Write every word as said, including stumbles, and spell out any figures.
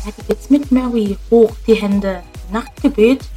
Weiter geht's mit Mary. Hoch die Hände. Nachtgebet